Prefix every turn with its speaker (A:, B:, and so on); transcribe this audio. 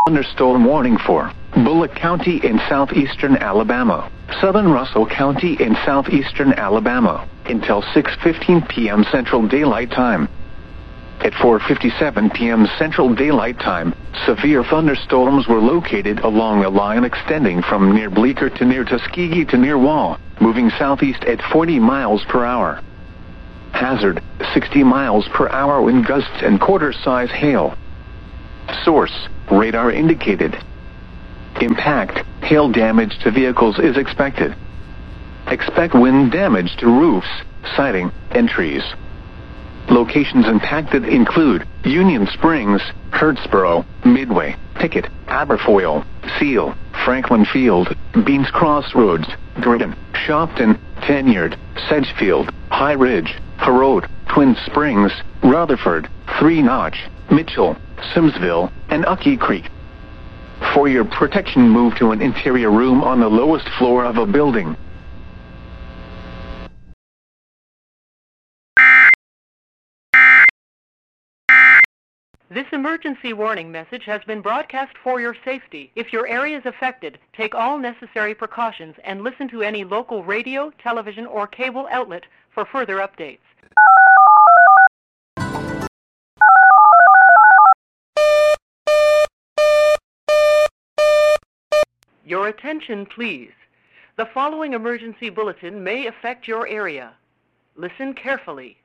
A: thunderstorm warning for Bullock County in southeastern Alabama, southern Russell County in southeastern Alabama, until 6:15 p.m. Central Daylight Time. At 4:57 p.m. Central Daylight Time, severe thunderstorms were located along a line extending from near Bleecker to near Tuskegee to near Wall, moving southeast at 40 miles per hour. Hazard, 60 miles per hour wind gusts and quarter-size hail. Source, radar indicated. Impact, hail damage to vehicles is expected. Expect wind damage to roofs, siding, and trees. Locations impacted include Union Springs, Hurdsboro, Midway, Pickett, Aberfoyle, Seal, Franklin Field, Beans Crossroads, Durden, Shopton, Tanyard, Sedgefield, High Ridge, Harrode, Twin Springs, Rutherford, Three Notch, Mitchell, Simsville, and Uckey Creek. For your protection, move to an interior room on the lowest floor of a building.
B: This emergency warning message has been broadcast for your safety. If your area is affected, take all necessary precautions and listen to any local radio, television, or cable outlet for further updates. Your attention, please. The following emergency bulletin may affect your area. Listen carefully.